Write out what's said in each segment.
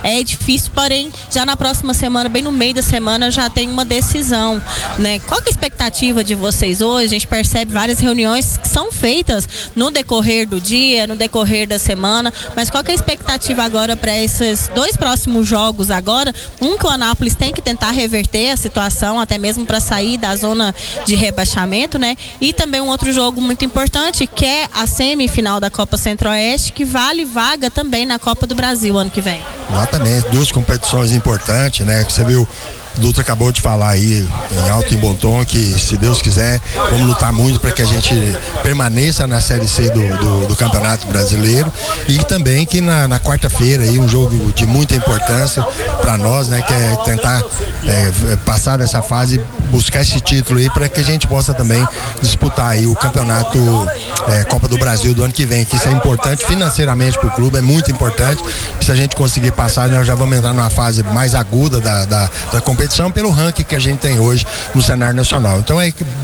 é difícil, porém já na próxima semana, bem no meio da semana, já tem uma decisão, né? Qual que é a expectativa de vocês hoje? A gente percebe várias reuniões que são feitas no decorrer do dia, no decorrer da semana, mas qual que é a expectativa agora para esses 2 próximos jogos agora? Um que o Anápolis tem que tentar reverter a situação, até mesmo para sair da zona de rebaixamento, né? E também um outro jogo muito importante, que é a semifinal da Copa Centro-Oeste, que vale vaga também na Copa do Brasil ano que vem. Exatamente, 2 competições importantes, né? Que você viu, o Dutra acabou de falar aí, em alto e bom tom, que se Deus quiser, vamos lutar muito para que a gente permaneça na Série C do Campeonato Brasileiro, e também que na quarta-feira aí um jogo de muita importância para nós, né? Que é tentar passar dessa fase, buscar esse título aí para que a gente possa também disputar aí o Campeonato Copa do Brasil do ano que vem, que isso é importante financeiramente para o clube, é muito importante. Se a gente conseguir passar, nós já vamos entrar numa fase mais aguda da competição, pelo ranking que a gente tem hoje no cenário nacional. Então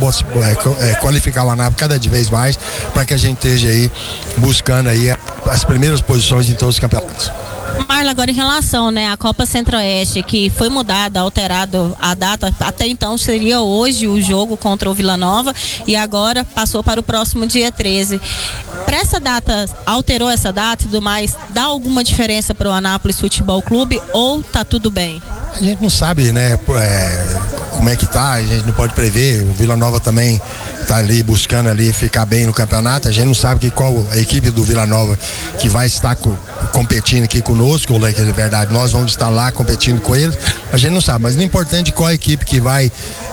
qualificar o Anápolis cada vez mais para que a gente esteja aí buscando aí as primeiras posições em todos os campeonatos. Marlon, agora em relação, né, à Copa Centro-Oeste, que foi mudada, alterado a data, até então seria hoje o jogo contra o Vila Nova e agora passou para o próximo dia 13. Para essa data, alterou essa data e tudo mais, dá alguma diferença para o Anápolis Futebol Clube ou tá tudo bem? A gente não sabe, né, como é que tá, a gente não pode prever. O Vila Nova também tá ali buscando ali ficar bem no campeonato. A gente não sabe qual a equipe do Vila Nova que vai estar competindo aqui conosco, ou, na verdade, nós vamos estar lá competindo com eles. A gente não sabe, mas o importante é qual a equipe que vai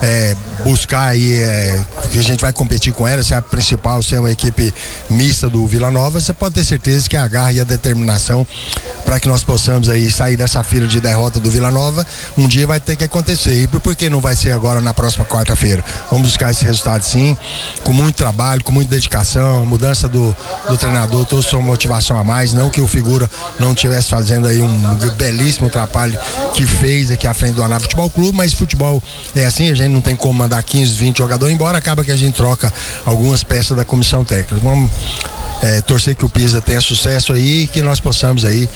buscar aí, que a gente vai competir com ela, se é a principal, se é uma equipe mista do Vila Nova, você pode ter certeza que a garra e a determinação para que nós possamos aí sair dessa fila de derrota do Vila Nova, um dia vai ter que acontecer. E por que não vai ser agora na próxima quarta-feira? Vamos buscar esse resultado sim, com muito trabalho, com muita dedicação, mudança do treinador, trouxe uma motivação a mais, não que o Figura não estivesse fazendo aí um belíssimo trabalho que fez aqui à frente do Anápolis Futebol Clube, mas futebol é assim, a gente não tem como mandar 15, 20 jogadores embora, acaba que a gente troca algumas peças da comissão técnica. Vamos torcer que o Pisa tenha sucesso aí e que nós possamos aí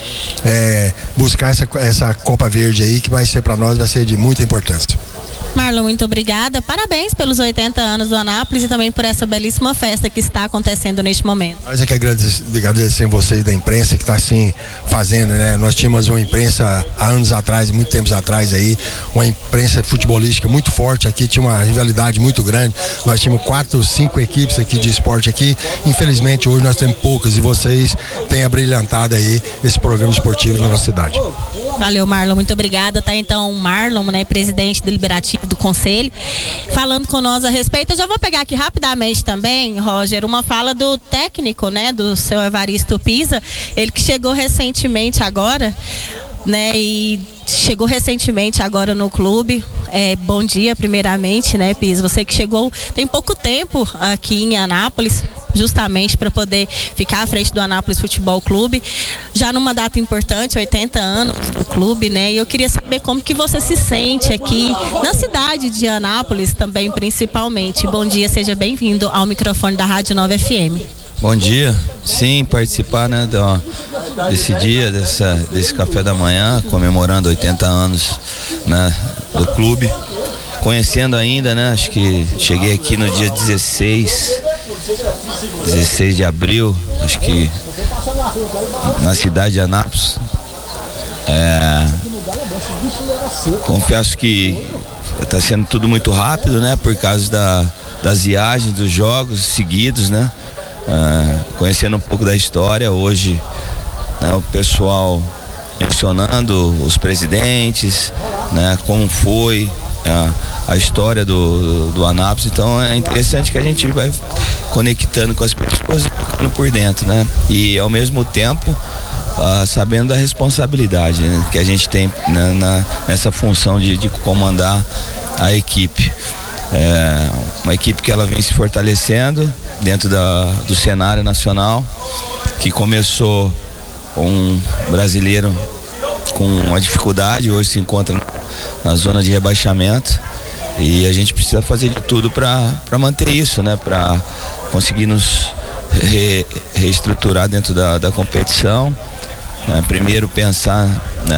buscar essa Copa Verde aí, que vai ser para nós, vai ser de muita importância. Marlon, muito obrigada. Parabéns pelos 80 anos do Anápolis e também por essa belíssima festa que está acontecendo neste momento. Nós é que agradecer vocês da imprensa que está assim fazendo, né? Nós tínhamos uma imprensa há anos atrás, muito tempos atrás aí, uma imprensa futebolística muito forte aqui, tinha uma rivalidade muito grande. Nós tínhamos 4, 5 equipes aqui de esporte aqui. Infelizmente hoje nós temos poucas e vocês têm abrilhantado aí esse programa esportivo na nossa cidade. Valeu, Marlon, muito obrigada. Tá então o Marlon, né, presidente deliberativo do conselho, falando com nós a respeito. Eu já vou pegar aqui rapidamente também, Roger, uma fala do técnico, né, do seu Evaristo Pisa, ele que chegou recentemente agora, né, e chegou recentemente agora no clube. Bom dia, primeiramente, né, Pisa? Você que chegou tem pouco tempo aqui em Anápolis, justamente para poder ficar à frente do Anápolis Futebol Clube, já numa data importante, 80 anos do clube, né? E eu queria saber como que você se sente aqui na cidade de Anápolis também, principalmente. Bom dia, seja bem-vindo ao microfone da Rádio Nova FM. Bom dia, sim, participar, né, desse dia, desse café da manhã, comemorando 80 anos, né, do clube, conhecendo ainda, né, acho que cheguei aqui no dia 16 de abril, acho que na cidade de Anápolis. Confesso que está sendo tudo muito rápido, né, por causa das viagens, dos jogos seguidos, né. Conhecendo um pouco da história hoje, né, o pessoal mencionando os presidentes, né, como foi a história do Anápolis. Então é interessante que a gente vai conectando com as pessoas e ficando por dentro, né, e ao mesmo tempo sabendo da responsabilidade, né, que a gente tem, né, nessa função de comandar a equipe. Uma equipe que ela vem se fortalecendo dentro do cenário nacional, que começou um brasileiro com uma dificuldade, hoje se encontra na zona de rebaixamento, e a gente precisa fazer de tudo para manter isso, né, para conseguir nos reestruturar dentro da competição, né, primeiro pensar, né,